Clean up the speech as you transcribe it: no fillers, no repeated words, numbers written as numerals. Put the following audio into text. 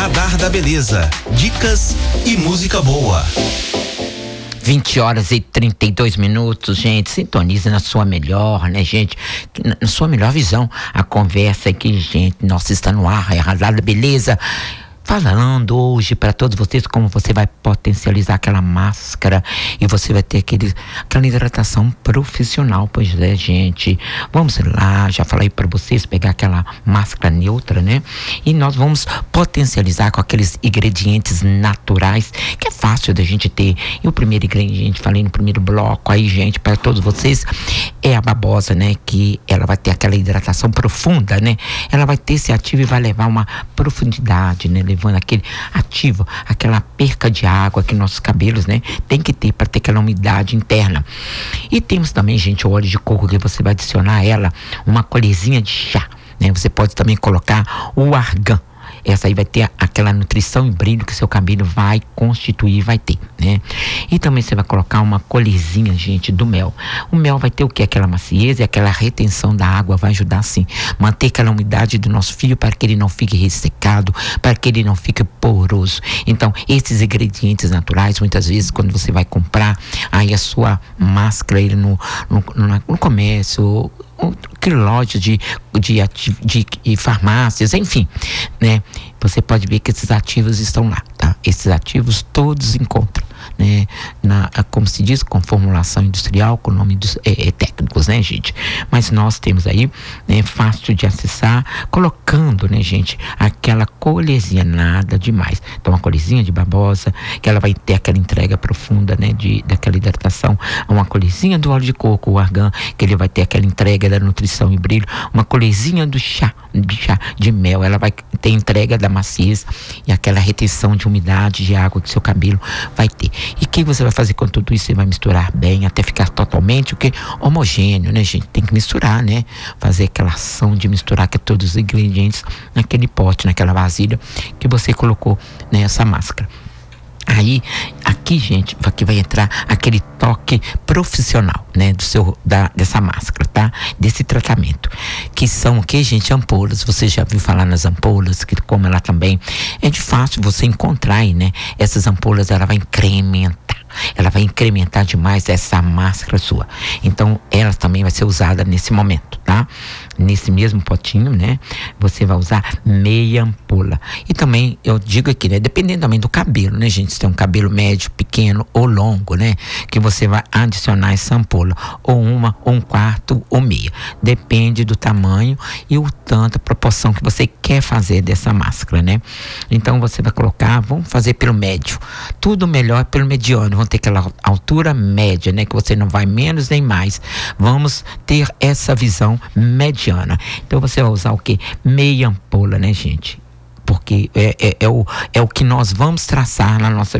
Radar da Beleza. Dicas e música boa. 20h32, gente. Sintonize na sua melhor, né, gente? Na sua melhor visão. A conversa aqui, gente. Nossa, está no ar. É a Radar da Beleza. Falando hoje para todos vocês como você vai potencializar aquela máscara e você vai ter aquela hidratação profissional. Pois é, gente, vamos lá, já falei para vocês pegar aquela máscara neutra, né? E nós vamos potencializar com aqueles ingredientes naturais que é fácil da gente ter. E o primeiro ingrediente, falei no primeiro bloco aí, gente, para todos vocês, é a babosa, né? Que ela vai ter aquela hidratação profunda, né? Ela vai ter esse ativo e vai levar uma profundidade, né? Levando aquele ativo, aquela perca de água que nossos cabelos, né, tem que ter para ter aquela umidade interna. E temos também, gente, o óleo de coco que você vai adicionar a ela uma colherzinha de chá, né? Você pode também colocar o argan. Essa aí vai ter aquela nutrição e brilho que seu cabelo vai constituir, vai ter, né? E também você vai colocar uma colherzinha, gente, do mel. O mel vai ter o quê? Aquela maciez e aquela retenção da água, vai ajudar, sim, manter aquela umidade do nosso fio para que ele não fique ressecado, para que ele não fique poroso. Então, esses ingredientes naturais, muitas vezes, quando você vai comprar aí a sua máscara aí no comércio, que loja de farmácias, enfim, né? Você pode ver que esses ativos estão lá, tá? Esses ativos todos encontram, né? Como se diz, com formulação industrial, com nome dos técnicos, né, gente? Mas nós temos aí, né, fácil de acessar, colocando, né, gente, aquela colherzinha, nada demais. Então, uma colherzinha de babosa, que ela vai ter aquela entrega profunda, né, daquela hidratação. Uma colherzinha do óleo de coco, o argan, que ele vai ter aquela entrega da nutrição e brilho. Uma colherzinha do chá de mel, ela vai ter entrega da maciez e aquela retenção de umidade, de água que seu cabelo vai ter. E o que você vai fazer com tudo isso? Você vai misturar bem até ficar totalmente homogêneo, né, gente? Tem que misturar, né? Fazer aquela ação de misturar todos os ingredientes naquele pote, naquela vasilha que você colocou nessa máscara. Aí, aqui, gente, aqui vai entrar aquele toque profissional, né, dessa máscara, tá? Desse tratamento. Que são o que, gente? Ampolas. Você já viu falar nas ampolas, que como ela também é de fácil você encontrar aí, né? Essas ampolas, ela vai incrementar demais essa máscara sua. Então, ela também vai ser usada nesse momento, tá? Nesse mesmo potinho, né? Você vai usar meia ampola. E também, eu digo aqui, né? Dependendo também do cabelo, né, gente? Se tem um cabelo médio, pequeno ou longo, né? Que você vai adicionar essa ampola. Ou uma, ou um quarto, ou meia. Depende do tamanho e o tanto, a proporção que você quer fazer dessa máscara, né? Então, você vai colocar, vamos fazer pelo médio. Tudo melhor pelo mediano. Vamos ter aquela altura média, né? Que você não vai menos nem mais. Vamos ter essa visão mediana. Então você vai usar o quê? Meia ampola, né, gente? Porque é o que nós vamos traçar na nossa